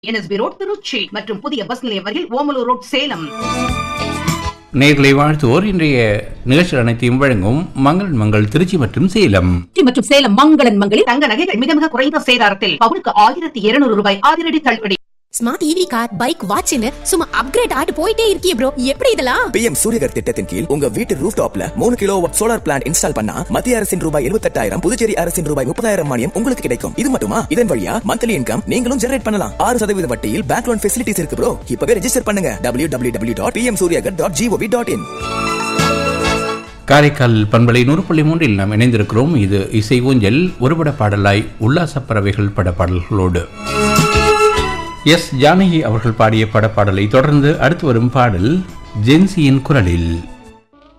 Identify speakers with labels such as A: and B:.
A: NSB road Trichy மற்றும் புதிய bus நிலையம் வரையில் ஓமலூர் ரோட் சேலம்.
B: நேர்களை வாழ்த்துவோர் இன்றைய நிகழ்ச்சிகள் அனைத்தையும் வழங்கும் மங்களன் மங்கள் திருச்சி மற்றும் சேலம்.
A: மற்றும் சேலம் மங்களன் மங்களில் தங்க நகைகள் மிக மிக குறைந்த சேதாரத்தில் பவுனுக்கு 1200 ரூபாய் அதிரடி தள்ளுபடி.
C: ஸ்மார்ட் ஈவி கார் பைக் வாட்ச்னு சும்மா அப்கிரேட் ஆட்டு போயிட்டே இருக்கீங்க ப்ரோ. எப்படி இதெல்லாம்?
D: PM சூரியகர் திட்டத்தின் கீழ் உங்க வீட்டு ரூஃப் டாப்ல 3 கிலோவாட் சோலார் பிளான்ட் இன்ஸ்டால் பண்ணா மத்திய அரசின் ரூபாய் 78,000 புதுச்சேரி அரசின் ரூபாய் 30,000 மானியம் உங்களுக்கு கிடைக்கும். இது மட்டுமா, இதன் வழியா மந்த்லி இன்கம் நீங்களும் ஜெனரேட் பண்ணலாம். 6% வட்டியில் பேங்க் லோன் ஃபெசிலிட்டிஸ் இருக்கு ப்ரோ. இப்பவே ரெஜிஸ்டர் பண்ணுங்க www.pmsuryagar.gov.in.
B: காரைக்கால் பண்பலை 100.3 நாம் இணைந்திருக்கிறோம். இது இசை ஊஞ்சல் ஒருபட பாடலாய் உல்லாச பறவைகள் பட பாடல்களோடு எஸ் ஜானகி அவர்கள் பாடிய படப்பாடலை தொடர்ந்து அடுத்து வரும் பாடல் ஜென்சியின் குரலில்.